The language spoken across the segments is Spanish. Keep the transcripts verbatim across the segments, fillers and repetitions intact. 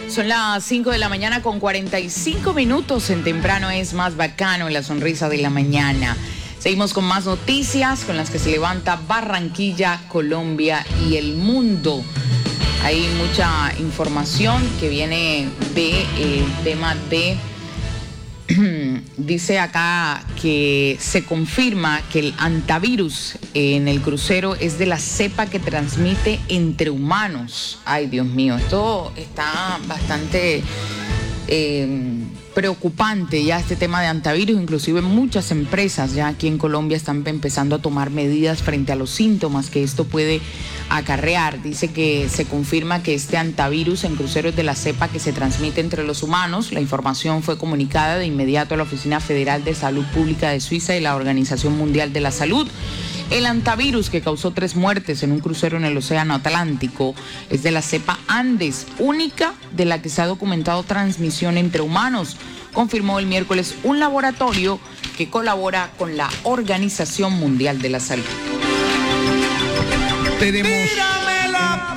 Son las cinco de la mañana con cuarenta y cinco minutos. En Temprano es más bacano, en la sonrisa de la mañana. Seguimos con más noticias con las que se levanta Barranquilla, Colombia y el mundo. Hay mucha información que viene del de, tema de... Dice acá que se confirma que el antivirus en el crucero es de la cepa que transmite entre humanos. Ay, Dios mío, esto está bastante eh, preocupante ya, este tema de antivirus. Inclusive muchas empresas ya aquí en Colombia están empezando a tomar medidas frente a los síntomas que esto puede acarrear. Dice que se confirma que este antivirus en cruceros de la cepa que se transmite entre los humanos. La información fue comunicada de inmediato a la Oficina Federal de Salud Pública de Suiza y la Organización Mundial de la Salud. El antivirus que causó tres muertes en un crucero en el Océano Atlántico es de la cepa Andes, única de la que se ha documentado transmisión entre humanos, confirmó el miércoles un laboratorio que colabora con la Organización Mundial de la Salud. Tenemos... ¡Tírame la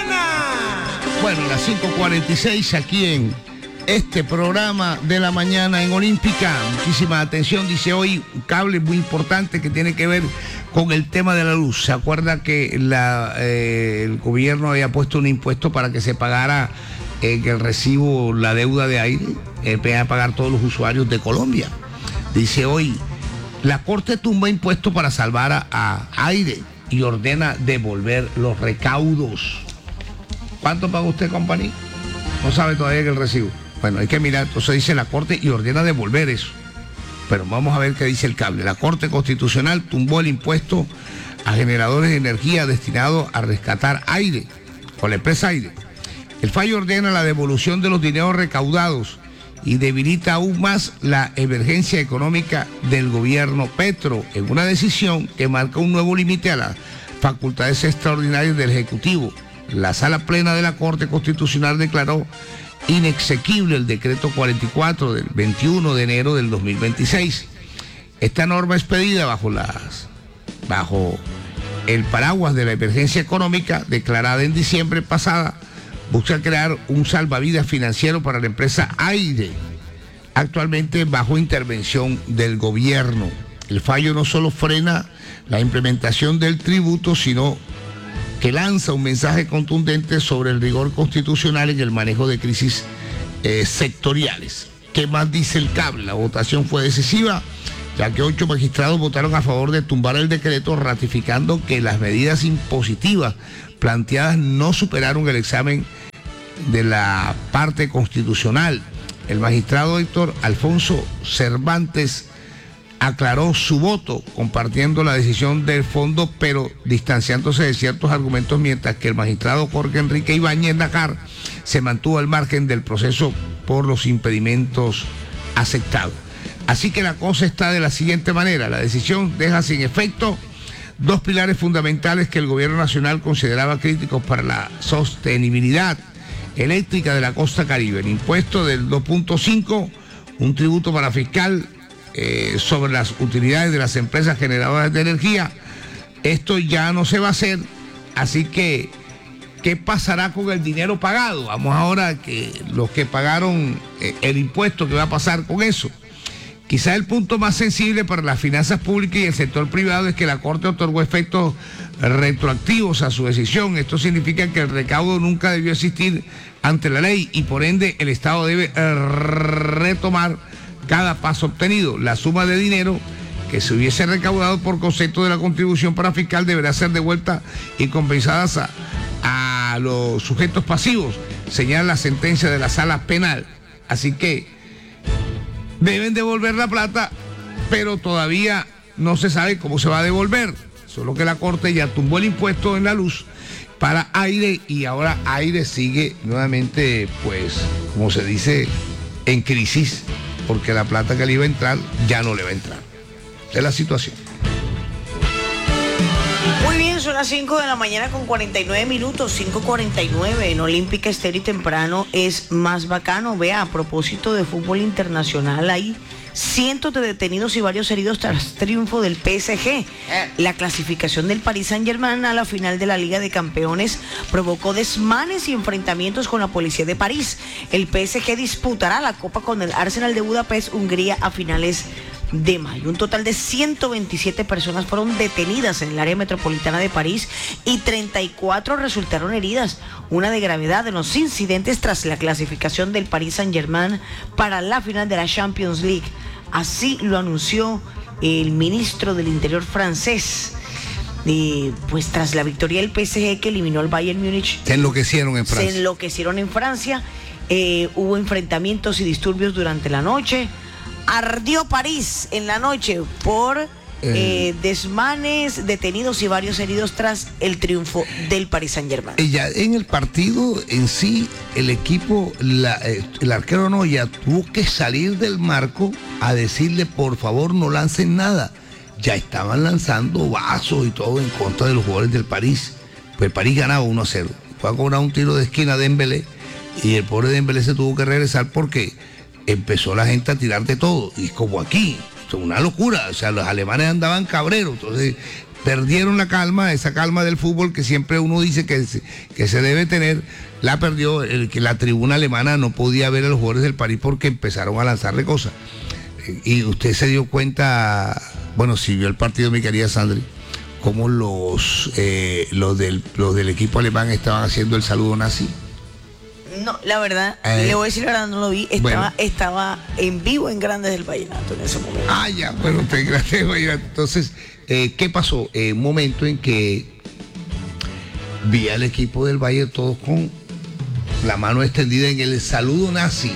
plena! Bueno, las cinco cuarenta y seis aquí en este programa de la mañana en Olímpica. Muchísima atención, dice hoy un cable muy importante que tiene que ver con el tema de la luz. ¿Se acuerda que la, eh, el gobierno había puesto un impuesto para que se pagara eh, que el recibo, la deuda de aire, eh, a pagar todos los usuarios de Colombia? Dice hoy, la Corte tumba impuestos para salvar a, a aire y ordena devolver los recaudos. ¿Cuánto paga usted, compañía? No sabe todavía que el recibo. Bueno, hay que mirar, entonces dice la Corte y ordena devolver eso. Pero vamos a ver qué dice el cable. La Corte Constitucional tumbó el impuesto a generadores de energía destinado a rescatar aire, con la empresa Aire. El fallo ordena la devolución de los dineros recaudados y debilita aún más la emergencia económica del gobierno Petro, en una decisión que marca un nuevo límite a las facultades extraordinarias del Ejecutivo. La Sala Plena de la Corte Constitucional declaró inexequible el decreto cuarenta y cuatro del veintiuno de enero del dos mil veintiséis. Esta norma expedida bajo las bajo el paraguas de la emergencia económica declarada en diciembre pasada busca crear un salvavidas financiero para la empresa Aire, actualmente bajo intervención del gobierno. El fallo no solo frena la implementación del tributo, sino que lanza un mensaje contundente sobre el rigor constitucional en el manejo de crisis eh, sectoriales. ¿Qué más dice el cable? La votación fue decisiva, ya que ocho magistrados votaron a favor de tumbar el decreto, ratificando que las medidas impositivas planteadas no superaron el examen de la parte constitucional. El magistrado Héctor Alfonso Cervantes aclaró su voto, compartiendo la decisión del fondo, pero distanciándose de ciertos argumentos, mientras que el magistrado Jorge Enrique Ibáñez Nacar se mantuvo al margen del proceso por los impedimentos aceptados. Así que la cosa está de la siguiente manera: la decisión deja sin efecto dos pilares fundamentales que el gobierno nacional consideraba críticos para la sostenibilidad eléctrica de la costa caribe: el impuesto del dos punto cinco, un tributo para fiscal Eh, sobre las utilidades de las empresas generadoras de energía. Esto ya no se va a hacer, así que ¿qué pasará con el dinero pagado? Vamos ahora a que los que pagaron eh, el impuesto, ¿qué va a pasar con eso? Quizá el punto más sensible para las finanzas públicas y el sector privado es que la Corte otorgó efectos retroactivos a su decisión. Esto significa que el recaudo nunca debió existir ante la ley y por ende el Estado debe eh, retomar cada paso obtenido. La suma de dinero que se hubiese recaudado por concepto de la contribución para fiscal deberá ser devuelta y compensadas a, a los sujetos pasivos, señala la sentencia de la sala penal. Así que deben devolver la plata, pero todavía no se sabe cómo se va a devolver. Solo que la Corte ya tumbó el impuesto en la luz para Aire y ahora Aire sigue nuevamente, pues, como se dice, en crisis, porque la plata que le iba a entrar ya no le va a entrar. Es la situación. Muy bien, son las cinco de la mañana con cuarenta y nueve minutos, cinco cuarenta y nueve en Olímpica Estéreo y Temprano es más bacano. Vea, a propósito de fútbol internacional, hay cientos de detenidos y varios heridos tras triunfo del P S G. La clasificación del Paris Saint-Germain a la final de la Liga de Campeones provocó desmanes y enfrentamientos con la policía de París. El P S G disputará la Copa con el Arsenal de Budapest, Hungría, a finales de mayo. Un total de ciento veintisiete personas fueron detenidas en el área metropolitana de París y treinta y cuatro resultaron heridas. Una de gravedad de los incidentes tras la clasificación del Paris Saint-Germain para la final de la Champions League. Así lo anunció el ministro del Interior francés. Y pues tras la victoria del P S G que eliminó al Bayern Múnich, se enloquecieron en Francia. Se enloquecieron en Francia. Eh, hubo enfrentamientos y disturbios durante la noche. Ardió París en la noche por eh, eh, desmanes, detenidos y varios heridos tras el triunfo del Paris Saint-Germain. Ya en el partido en sí, el equipo, la, eh, el arquero Noya tuvo que salir del marco a decirle, por favor, no lancen nada. Ya estaban lanzando vasos y todo en contra de los jugadores del París. Pues el París ganaba uno a cero. Fue a cobrar un tiro de esquina a Dembélé y el pobre Dembélé se tuvo que regresar porque empezó la gente a tirar de todo, y como aquí, una locura, o sea, los alemanes andaban cabreros, entonces perdieron la calma, esa calma del fútbol que siempre uno dice que se, que se debe tener, la perdió, el, que la tribuna alemana no podía ver a los jugadores del París porque empezaron a lanzarle cosas, y usted se dio cuenta, bueno, si vio el partido, mi querida Sandri, cómo los, eh, los, del, los del equipo alemán estaban haciendo el saludo nazi. No, la verdad, eh, le voy a decir la verdad, no lo vi. Estaba, bueno. estaba en vivo en Grandes del Vallenato en ese momento. Ah, ya, bueno, te gracias. Entonces, eh, ¿qué pasó? Eh, un momento en que vi al equipo del Valle todos con la mano extendida en el saludo nazi.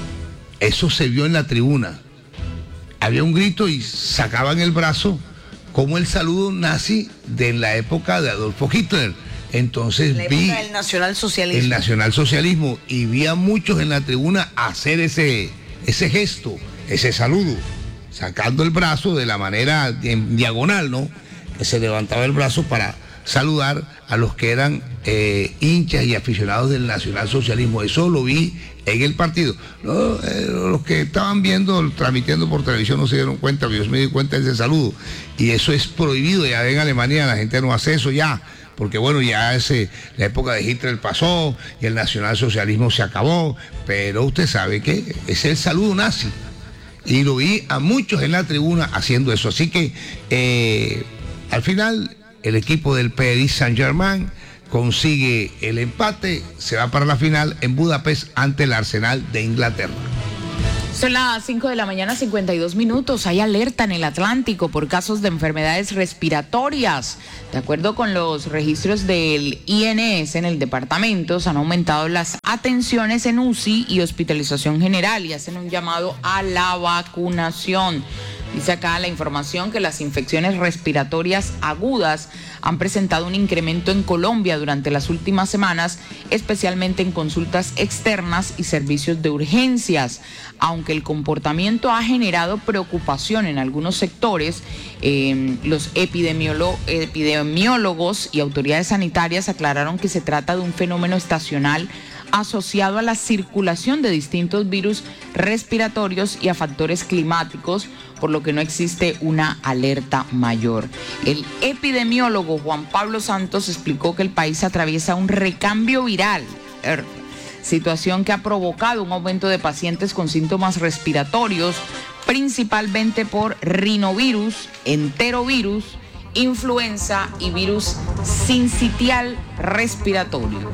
Eso se vio en la tribuna. Había un grito y sacaban el brazo como el saludo nazi de la época de Adolfo Hitler. Entonces la vi el nacionalsocialismo. el nacionalsocialismo y vi a muchos en la tribuna hacer ese, ese gesto, ese saludo, sacando el brazo de la manera en diagonal, ¿no? Que se levantaba el brazo para saludar a los que eran eh, hinchas y aficionados del nacionalsocialismo. Eso lo vi en el partido. No, eh, los que estaban viendo, transmitiendo por televisión no se dieron cuenta, pero yo me di cuenta de ese saludo. Y eso es prohibido, ya en Alemania la gente no hace eso ya. Porque bueno, ya ese, la época de Hitler pasó y el nacionalsocialismo se acabó, pero usted sabe que es el saludo nazi. Y lo vi a muchos en la tribuna haciendo eso. Así que eh, al final el equipo del Paris Saint-Germain consigue el empate, se va para la final en Budapest ante el Arsenal de Inglaterra. Son las cinco de la mañana, cincuenta y dos minutos. Hay alerta en el Atlántico por casos de enfermedades respiratorias. De acuerdo con los registros del I N S en el departamento, se han aumentado las atenciones en U C I y hospitalización general y hacen un llamado a la vacunación. Dice acá la información que las infecciones respiratorias agudas han presentado un incremento en Colombia durante las últimas semanas, especialmente en consultas externas y servicios de urgencias. Aunque el comportamiento ha generado preocupación en algunos sectores, eh, los epidemiolo- epidemiólogos y autoridades sanitarias aclararon que se trata de un fenómeno estacional asociado a la circulación de distintos virus respiratorios y a factores climáticos, por lo que no existe una alerta mayor. El epidemiólogo Juan Pablo Santos explicó que el país atraviesa un recambio viral, situación que ha provocado un aumento de pacientes con síntomas respiratorios, principalmente por rinovirus, enterovirus, influenza y virus sincitial respiratorio.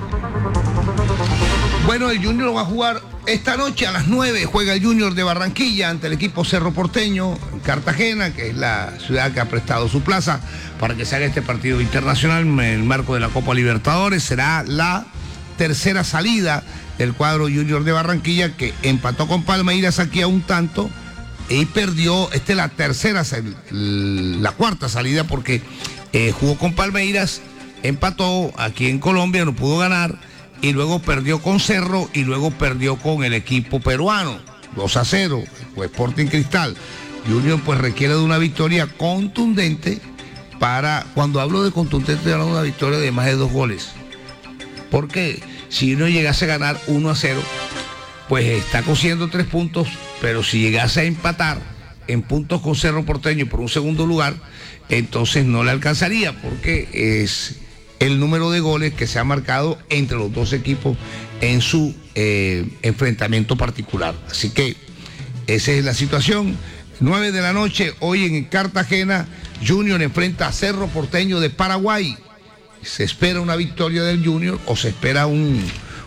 Bueno, el Junior va a jugar esta noche a las nueve, juega el Junior de Barranquilla ante el equipo Cerro Porteño en Cartagena, que es la ciudad que ha prestado su plaza para que se haga este partido internacional en el marco de la Copa Libertadores. Será la tercera salida del cuadro Junior de Barranquilla, que empató con Palmeiras aquí a un tanto y perdió, esta es la tercera, la cuarta salida porque eh, jugó con Palmeiras, empató aquí en Colombia, no pudo ganar, y luego perdió con Cerro y luego perdió con el equipo peruano, dos a cero, pues Sporting Cristal. Junior pues requiere de una victoria contundente para, cuando hablo de contundente, estoy hablando de una victoria de más de dos goles. Porque si uno llegase a ganar uno a cero, pues está cosiendo tres puntos, pero si llegase a empatar, en puntos con Cerro Porteño por un segundo lugar, entonces no le alcanzaría porque es el número de goles que se ha marcado entre los dos equipos en su eh, enfrentamiento particular. Así que esa es la situación. nueve de la noche, hoy en Cartagena, Junior enfrenta a Cerro Porteño de Paraguay. ¿Se espera una victoria del Junior o se espera un,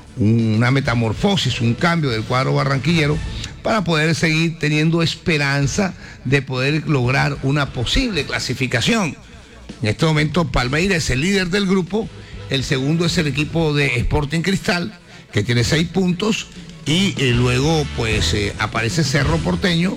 una metamorfosis, un cambio del cuadro barranquillero para poder seguir teniendo esperanza de poder lograr una posible clasificación? En este momento Palmeiras es el líder del grupo, el segundo es el equipo de Sporting Cristal, que tiene seis puntos, y eh, luego pues eh, aparece Cerro Porteño,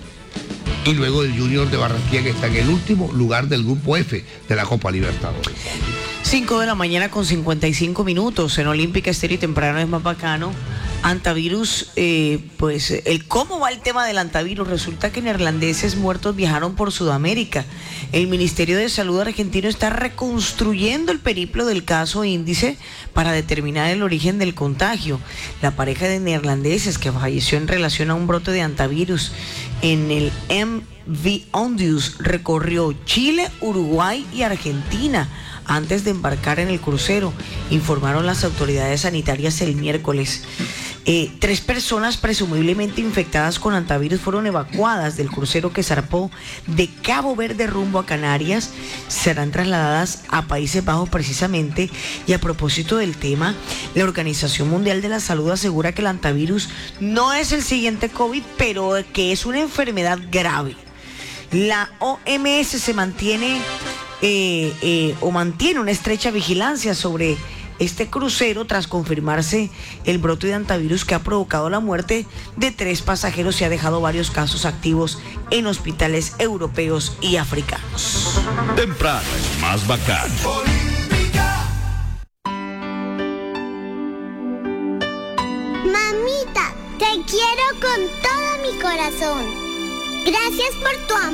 y luego el Junior de Barranquilla, que está en el último lugar del grupo F de la Copa Libertadores. cinco de la mañana con cincuenta y cinco minutos en Olímpica Estéreo y temprano es más bacano. Antivirus, eh, pues el cómo va el tema del antivirus. Resulta que neerlandeses muertos viajaron por Sudamérica. El Ministerio de Salud argentino está reconstruyendo el periplo del caso índice para determinar el origen del contagio. La pareja de neerlandeses que falleció en relación a un brote de antivirus en el M V Ondius recorrió Chile, Uruguay y Argentina antes de embarcar en el crucero, informaron las autoridades sanitarias el miércoles. Eh, tres personas presumiblemente infectadas con antivirus fueron evacuadas del crucero que zarpó de Cabo Verde rumbo a Canarias. Serán trasladadas a Países Bajos precisamente. Y a propósito del tema, la Organización Mundial de la Salud asegura que el antivirus no es el siguiente COVID, pero que es una enfermedad grave. La O M S se mantiene eh, eh, o mantiene una estrecha vigilancia sobre este crucero tras confirmarse el brote de antivirus que ha provocado la muerte de tres pasajeros y ha dejado varios casos activos en hospitales europeos y africanos. Temprano es más bacano. Mamita, te quiero con todo mi corazón. Gracias por tu amor.